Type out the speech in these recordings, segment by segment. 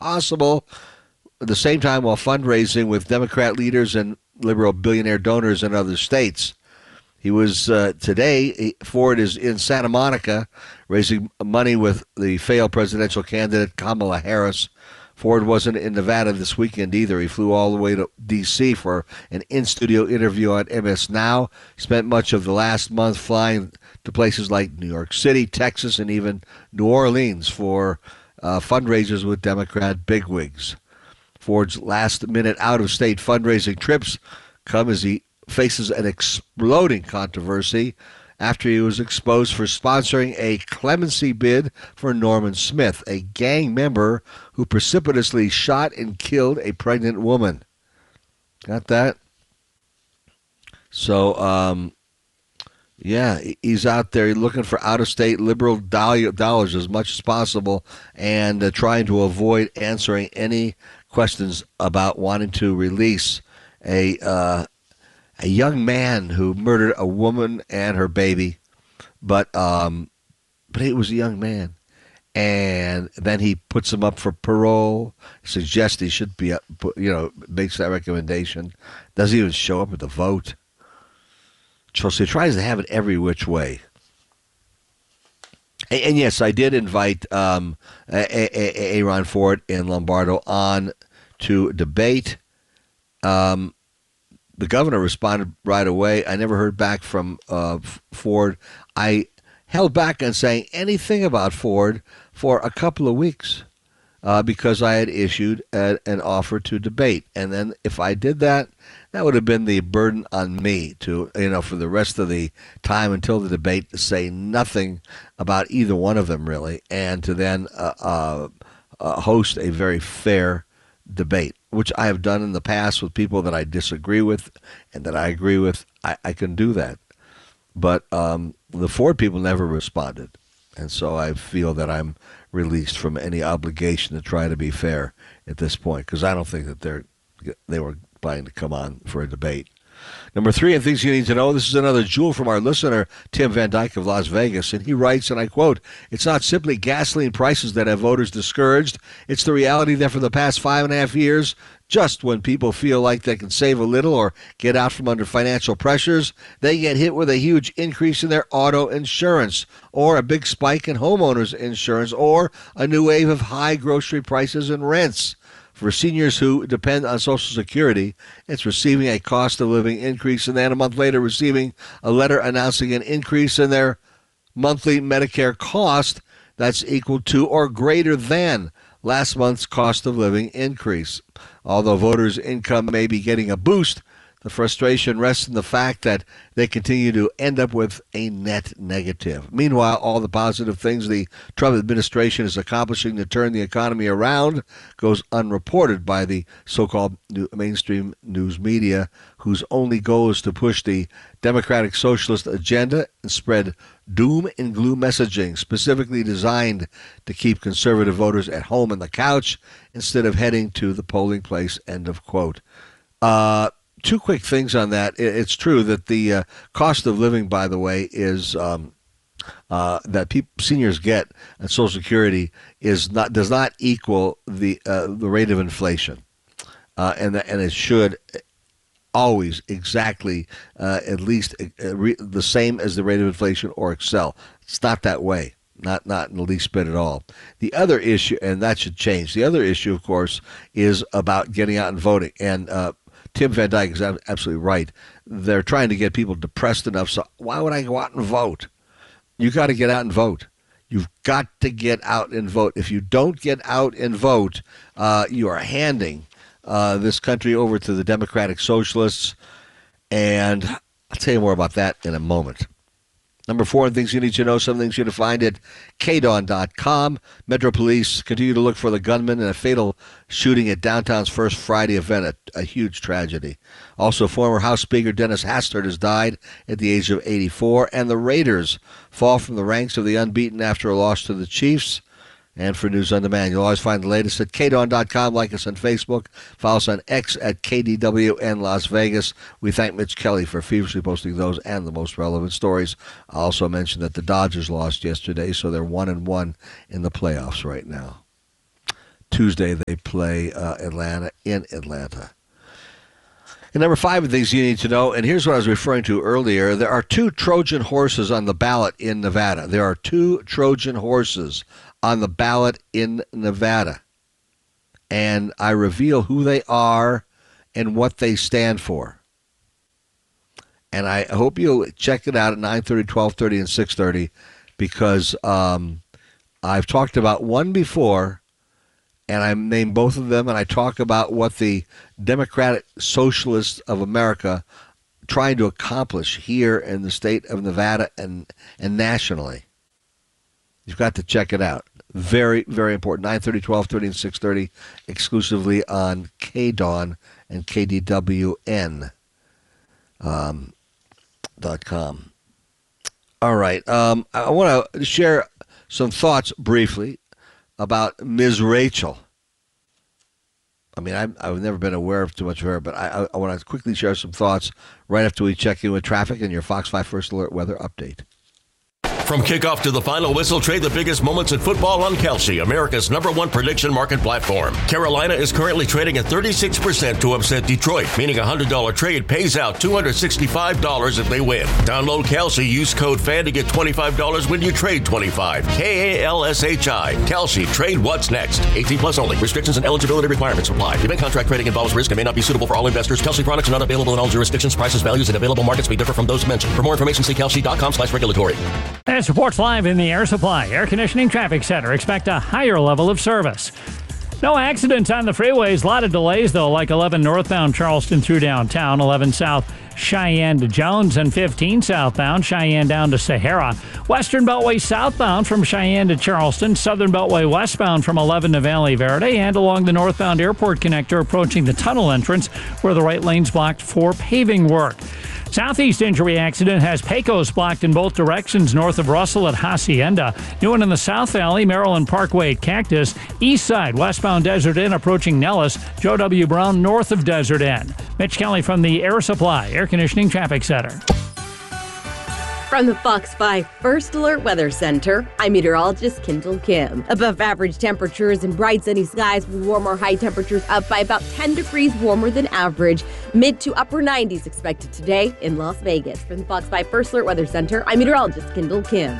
possible at the same time while fundraising with Democrat leaders and liberal billionaire donors in other states. He was today. Ford is in Santa Monica raising money with the failed presidential candidate Kamala Harris. Ford wasn't in Nevada this weekend either. He flew all the way to D.C. for an in-studio interview on MS Now. He spent much of the last month flying to places like New York City, Texas, and even New Orleans for fundraisers with Democrat bigwigs. Ford's last-minute out-of-state fundraising trips come as he faces an exploding controversy after he was exposed for sponsoring a clemency bid for Norman Smith, a gang member who precipitously shot and killed a pregnant woman. Got that? So, yeah, he's out there looking for out-of-state liberal dollars as much as possible and trying to avoid answering any questions about wanting to release a young man who murdered a woman and her baby, but he was a young man, and then he puts him up for parole, suggests he should be, makes that recommendation, doesn't even show up at the vote. So he tries to have it every which way. And yes, I did invite Aaron Ford and Lombardo on to debate. The governor responded right away. I never heard back from Ford. I held back on saying anything about Ford for a couple of weeks because I had issued an offer to debate. And then if I did that, that would have been the burden on me to, for the rest of the time until the debate to say nothing about either one of them really, and to then host a very fair debate, which I have done in the past with people that I disagree with and that I agree with. I can do that. But the Ford people never responded. And so I feel that I'm released from any obligation to try to be fair at this point, because I don't think that they were planning to come on for a debate. Number 3, and things you need to know. This is another jewel from our listener, Tim Van Dyke of Las Vegas, and he writes, and I quote, "It's not simply gasoline prices that have voters discouraged. It's the reality that for the past 5.5 years, just when people feel like they can save a little or get out from under financial pressures, they get hit with a huge increase in their auto insurance, or a big spike in homeowners insurance, or a new wave of high grocery prices and rents. For seniors who depend on Social Security, it's receiving a cost of living increase and then a month later receiving a letter announcing an increase in their monthly Medicare cost that's equal to or greater than last month's cost of living increase. Although voters' income may be getting a boost, the frustration rests in the fact that they continue to end up with a net negative. Meanwhile, all the positive things the Trump administration is accomplishing to turn the economy around goes unreported by the so-called mainstream news media, whose only goal is to push the Democratic Socialist agenda and spread doom and gloom messaging specifically designed to keep conservative voters at home on the couch instead of heading to the polling place, end of quote. Two quick things on that. It's true that the cost of living, by the way, is that seniors get at Social Security does not equal the rate of inflation, and it should always exactly at least the same as the rate of inflation or excel. It's not that way. Not in the least bit at all. The other issue, and that should change. The other issue, of course, is about getting out and voting. And Tim Van Dyke is absolutely right. They're trying to get people depressed enough, so why would I go out and vote? You got to get out and vote. You've got to get out and vote. If you don't get out and vote, you are handing this country over to the Democratic Socialists, and I'll tell you more about that in a moment. Number 4, things you need to know, some things you need to find at kdawn.com. Metro Police continue to look for the gunman in a fatal shooting at downtown's First Friday event, a huge tragedy. Also, former House Speaker Dennis Hastert has died at the age of 84, and the Raiders fall from the ranks of the unbeaten after a loss to the Chiefs. And for News on Demand, you'll always find the latest at kdawn.com. Like us on Facebook. Follow us on X at KDWN Las Vegas. We thank Mitch Kelly for feverishly posting those and the most relevant stories. I also mentioned that the Dodgers lost yesterday, so they're 1-1 in the playoffs right now. Tuesday they play Atlanta in Atlanta. And number 5 of things you need to know, and here's what I was referring to earlier. There are 2 Trojan horses on the ballot in Nevada. There are 2 Trojan horses on the ballot in Nevada. And I reveal who they are and what they stand for. And I hope you'll check it out at 9:30, 12:30, and 6:30 because I've talked about one before, and I named both of them, and I talk about what the Democratic Socialists of America trying to accomplish here in the state of Nevada and nationally. You've got to check it out. Very, very important. 9:30, 12:30, and 6:30 exclusively on KDAWN and KDWN. .com. All right. I want to share some thoughts briefly about Ms. Rachel. I mean, I've never been aware of too much of her, but I want to quickly share some thoughts right after we check in with traffic and your Fox 5 First Alert weather update. From kickoff to the final whistle, trade the biggest moments in football on Kalshi, America's #1 prediction market platform. Carolina is currently trading at 36% to upset Detroit, meaning a $100 trade pays out $265 if they win. Download Kalshi, use code FAN to get $25 when you trade $25. KALSHI. Kalshi, trade what's next. 18 plus only. Restrictions and eligibility requirements apply. Event contract trading involves risk and may not be suitable for all investors. Kalshi products are not available in all jurisdictions. Prices, values, and available markets may differ from those mentioned. For more information, see kalshi.com/regulatory. As reports live in the Air Supply Air Conditioning Traffic Center, expect a higher level of service. No accidents on the freeways. A lot of delays, though, like 11 northbound Charleston through downtown, 11 south Cheyenne to Jones, and 15 southbound Cheyenne down to Sahara. Western Beltway southbound from Cheyenne to Charleston, Southern Beltway westbound from 11 to Valley Verde, and along the northbound airport connector approaching the tunnel entrance where the right lane's blocked for paving work. Southeast injury accident has Pecos blocked in both directions north of Russell at Hacienda. New one in the South Valley, Maryland Parkway at Cactus. East side, westbound Desert Inn approaching Nellis. Joe W. Brown north of Desert Inn. Mitch Kelly from the Air Supply Air Conditioning Traffic Center. From the Fox 5 First Alert Weather Center, I'm meteorologist Kendall Kim. Above average temperatures and bright sunny skies with warmer high temperatures up by about 10 degrees warmer than average. Mid to upper 90s expected today in Las Vegas. From the Fox 5 First Alert Weather Center, I'm meteorologist Kendall Kim.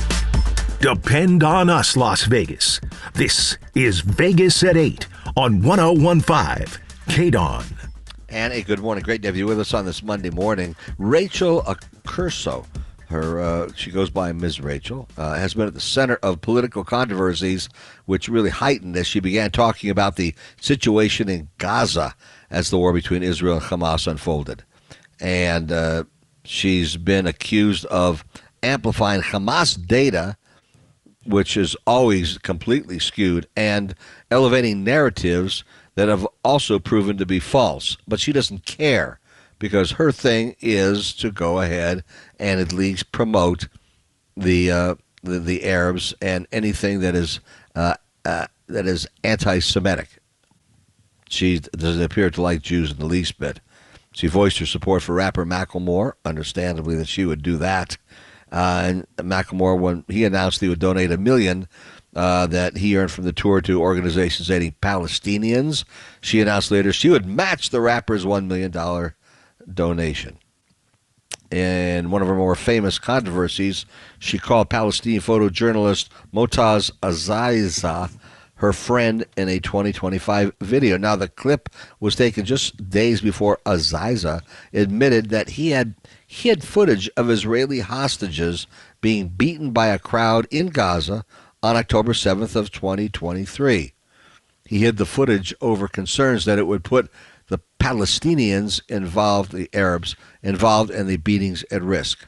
Depend on us, Las Vegas. This is Vegas at 8 on 101.5 KDAWN. And a good morning. Great to have you with us on this Monday morning. Rachel Accurso. She goes by Ms. Rachel, has been at the center of political controversies, which really heightened as she began talking about the situation in Gaza as the war between Israel and Hamas unfolded. And she's been accused of amplifying Hamas data, which is always completely skewed, and elevating narratives that have also proven to be false. But she doesn't care, because her thing is to go ahead and at least promote the Arabs and anything that is anti-Semitic. She doesn't appear to like Jews in the least bit. She voiced her support for rapper Macklemore, understandably that she would do that. And Macklemore, when he announced he would donate $1 million that he earned from the tour to organizations aiding Palestinians, she announced later she would match the rapper's $1 million donation. In one of her more famous controversies, she called Palestinian photojournalist Motaz Azaiza her friend in a 2025 video. Now, the clip was taken just days before Azaiza admitted that he had hid footage of Israeli hostages being beaten by a crowd in Gaza on October 7th of 2023. He hid the footage over concerns that it would put the Palestinians involved, the Arabs involved in the beatings at risk.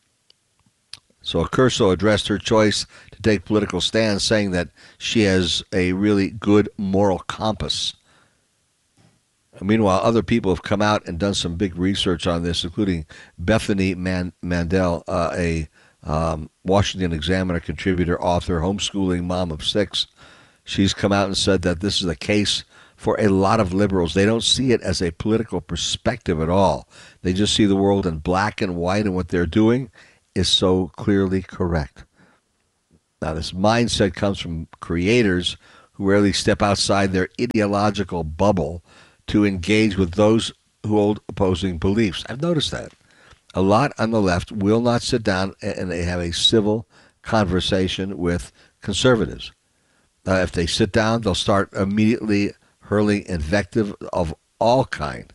So Accurso addressed her choice to take political stands, saying that she has a really good moral compass. Meanwhile, other people have come out and done some big research on this, including Bethany Mandel, a Washington Examiner contributor, author, homeschooling mom of 6. She's come out and said that this is the case for a lot of liberals. They don't see it as a political perspective at all. They just see the world in black and white, and what they're doing is so clearly correct. Now, this mindset comes from creators who rarely step outside their ideological bubble to engage with those who hold opposing beliefs. I've noticed that. A lot on the left will not sit down and they have a civil conversation with conservatives. If they sit down, they'll start immediately hurling invective of all kind,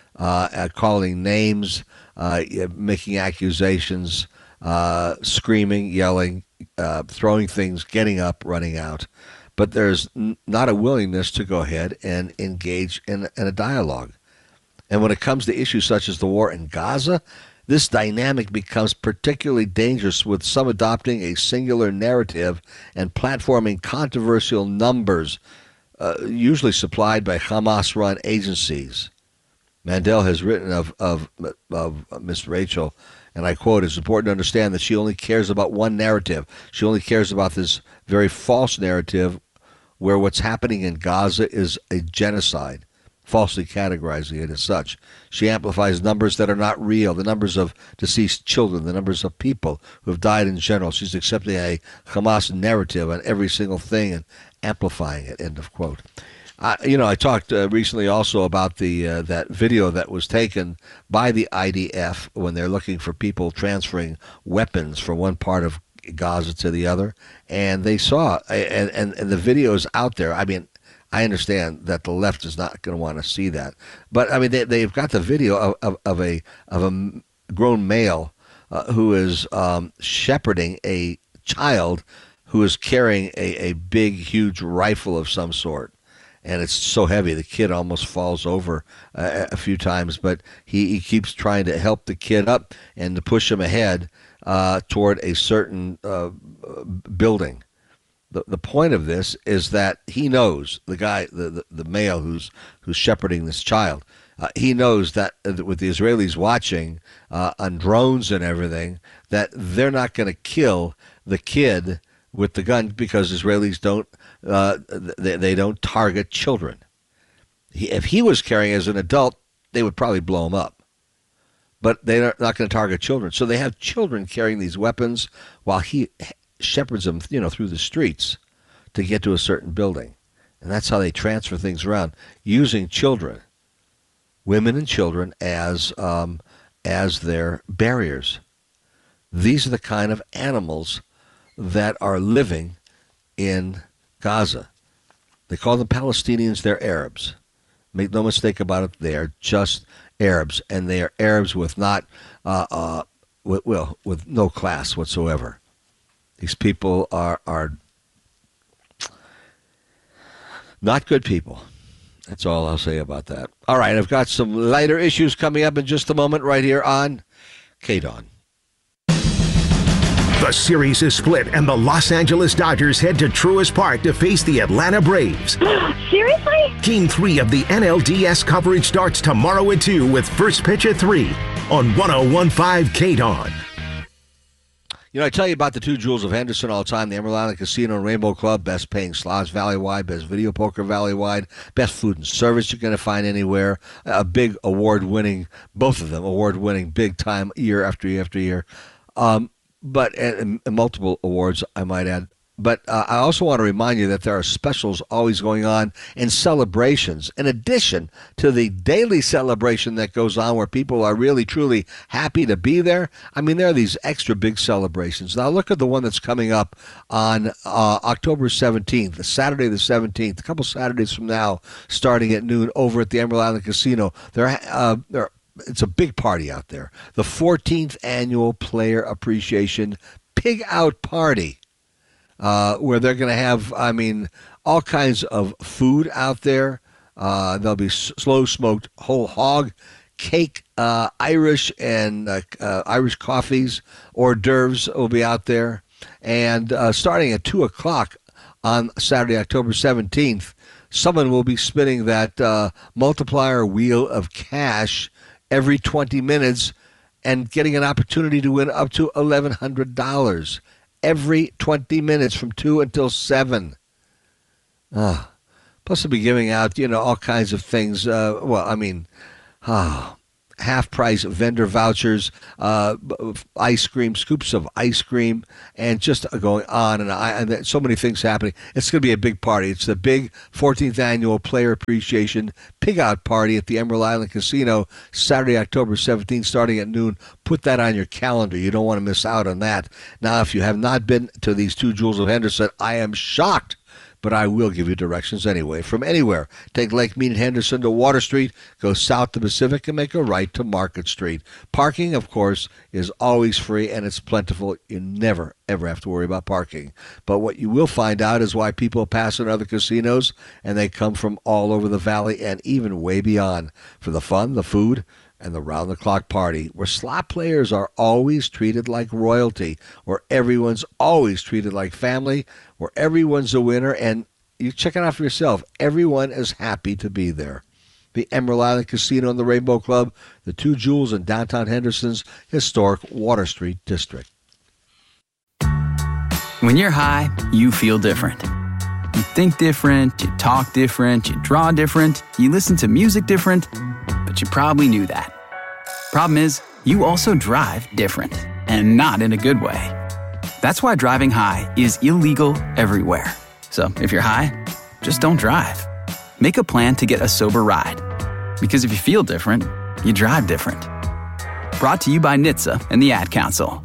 calling names, making accusations, screaming, yelling, throwing things, getting up, running out. But there's not a willingness to go ahead and engage in a dialogue. And when it comes to issues such as the war in Gaza, this dynamic becomes particularly dangerous, with some adopting a singular narrative and platforming controversial numbers, usually supplied by Hamas-run agencies. Mandel has written of Miss Rachel, and I quote, "It's important to understand that she only cares about one narrative. She only cares about this very false narrative where what's happening in Gaza is a genocide, falsely categorizing it as such. She amplifies numbers that are not real, the numbers of deceased children, the numbers of people who have died in general. She's accepting a Hamas narrative on every single thing and amplifying it," end of quote. I talked recently also about that video that was taken by the IDF when they're looking for people transferring weapons from one part of Gaza to the other, and they saw, and the video is out there. I mean, I understand that the left is not going to want to see that, but I mean they've got the video of a grown male who is shepherding a child who is carrying a big, huge rifle of some sort. And it's so heavy, the kid almost falls over a few times, but he keeps trying to help the kid up and to push him ahead toward a certain building. The point of this is that he knows, the guy, the male who's shepherding this child, he knows that with the Israelis watching on drones and everything, that they're not going to kill the kid with the gun, because Israelis don't they don't target children. If he was carrying as an adult, they would probably blow him up. But they're not going to target children. So they have children carrying these weapons while he shepherds them, through the streets to get to a certain building. And that's how they transfer things around, using children, women and children as their barriers. These are the kind of animals that are living in Gaza. They call them Palestinians. They're Arabs. Make no mistake about it. They are just Arabs, and they are Arabs with with no class whatsoever. These people are not good people. That's all I'll say about that. All right, I've got some lighter issues coming up in just a moment right here on KDON. The series is split, and the Los Angeles Dodgers head to Truist Park to face the Atlanta Braves. Seriously? Game 3 of the NLDS coverage starts tomorrow at 2 with first pitch at 3 on 101.5 KDON. I tell you about the two jewels of Henderson all the time, the Emerald Island Casino and Rainbow Club, best paying slots valley-wide, best video poker valley-wide, best food and service you're going to find anywhere, a big award-winning, both of them award-winning, big-time year after year after year. But multiple awards, I might add. But I also want to remind you that there are specials always going on and celebrations, in addition to the daily celebration that goes on where people are really, truly happy to be there. I mean, there are these extra big celebrations. Now, look at the one that's coming up on October 17th, Saturday the 17th, a couple Saturdays from now, starting at noon over at the Emerald Island Casino. It's a big party out there. The 14th Annual Player Appreciation Pig Out Party. Where they're going to have, all kinds of food out there. There'll be slow smoked whole hog, cake, Irish and Irish coffees, hors d'oeuvres will be out there. And starting at 2 o'clock on Saturday, October 17th, someone will be spinning that multiplier wheel of cash every 20 minutes and getting an opportunity to win up to $1,100. Every 20 minutes from 2 until 7. Plus, they'll be giving out, all kinds of things. half-price vendor vouchers, ice cream, scoops of ice cream, and just going on and so many things happening. It's going to be a big party. It's the big 14th annual Player Appreciation Pig Out Party at the Emerald Island Casino, Saturday, October 17th, starting at noon. Put that on your calendar. You don't want to miss out on that. Now, if you have not been to these two Jewels of Henderson, I am shocked, but I will give you directions anyway. From anywhere, take Lake Mead and Henderson to Water Street, go south to Pacific, and make a right to Market Street. Parking, of course, is always free, and it's plentiful. You never, ever have to worry about parking. But what you will find out is why people pass in other casinos, and they come from all over the valley and even way beyond for the fun, the food, and the round-the-clock party, where slot players are always treated like royalty, where everyone's always treated like family, where everyone's a winner, and you check it out for yourself. Everyone is happy to be there. The Emerald Island Casino and the Rainbow Club, the two Jewels in downtown Henderson's historic Water Street district. When you're high, you feel different. You think different, you talk different, you draw different, you listen to music different, but you probably knew that. Problem is, you also drive different, and not in a good way. That's why driving high is illegal everywhere. So if you're high, just don't drive. Make a plan to get a sober ride. Because if you feel different, you drive different. Brought to you by NHTSA and the Ad Council.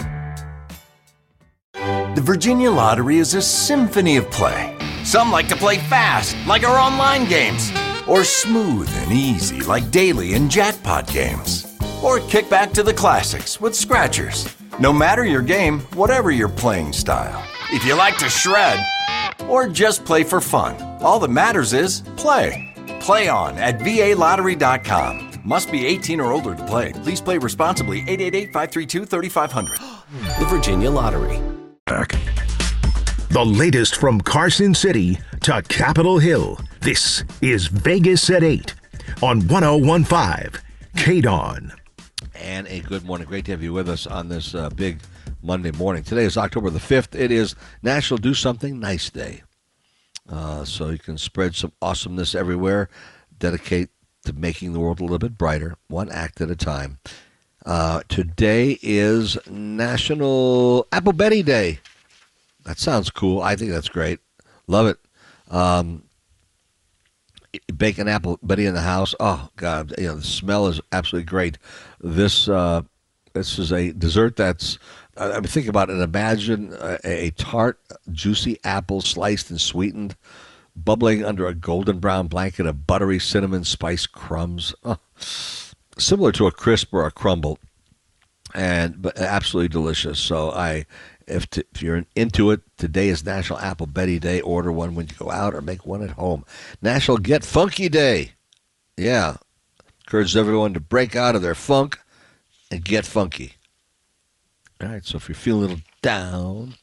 The Virginia Lottery is a symphony of play. Some like to play fast, like our online games, or smooth and easy, like daily and jackpot games. Or kick back to the classics with scratchers. No matter your game, whatever your playing style. If you like to shred, or just play for fun, all that matters is play. Play on at VALottery.com. Must be 18 or older to play. Please play responsibly. 888-532-3500. The Virginia Lottery. The latest from Carson City to Capitol Hill. This is Vegas at 8 on 101.5 KDON. And a good morning. Great to have you with us on this big Monday morning. Today is October the 5th. It is National Do Something Nice Day. So you can spread some awesomeness everywhere. Dedicate to making the world a little bit brighter, one act at a time. Today is National Apple Betty Day. That sounds cool. I think that's great. Love it. Bake an apple Betty in the house. Oh God, the smell is absolutely great. This is a dessert that's. I mean, think about it. Imagine a tart, juicy apple sliced and sweetened, bubbling under a golden brown blanket of buttery cinnamon spice crumbs. Oh, similar to a crisp or a crumble, but absolutely delicious. So if you're into it, today is National Apple Betty Day. Order one when you go out or make one at home. National Get Funky Day. Yeah. Encourages everyone to break out of their funk and get funky. All right, so if you're feeling a little down,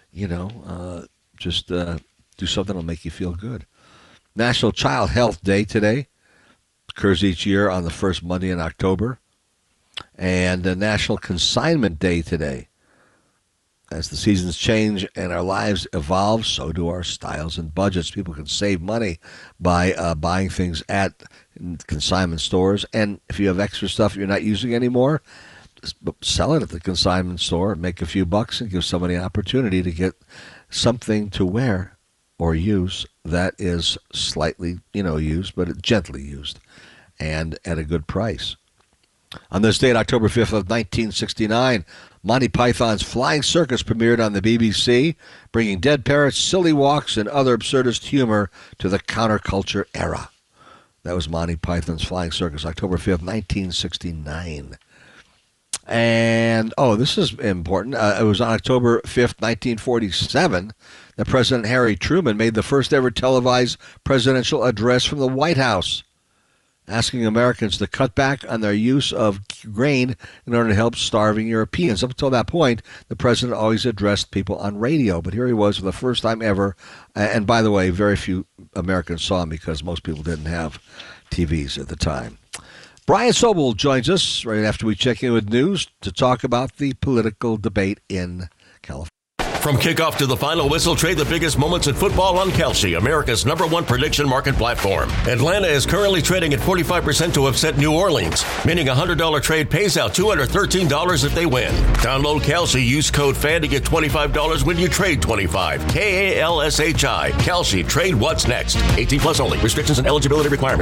just do something that'll make you feel good. National Child Health Day today. Occurs each year on the first Monday in October. And National Consignment Day today. As the seasons change and our lives evolve, so do our styles and budgets. People can save money by buying things at consignment stores. And if you have extra stuff you're not using anymore, sell it at the consignment store, make a few bucks, and give somebody an opportunity to get something to wear or use that is slightly, used, but gently used, and at a good price. On this date, October 5th of 1969, Monty Python's Flying Circus premiered on the BBC, bringing dead parrots, silly walks, and other absurdist humor to the counterculture era. That was Monty Python's Flying Circus, October 5th, 1969. And, this is important. It was on October 5th, 1947, that President Harry Truman made the first ever televised presidential address from the White House, asking Americans to cut back on their use of grain in order to help starving Europeans. Up until that point, the president always addressed people on radio, but here he was for the first time ever. And by the way, very few Americans saw him because most people didn't have TVs at the time. Brian Sobel joins us right after we check in with news to talk about the political debate in California. From kickoff to the final whistle, trade the biggest moments in football on Kalshi, America's #1 prediction market platform. Atlanta is currently trading at 45% to upset New Orleans, meaning a $100 trade pays out $213 if they win. Download Kalshi, use code FAN to get $25 when you trade 25. KALSHI. Kalshi. Trade what's next. 18 plus only. Restrictions and eligibility requirements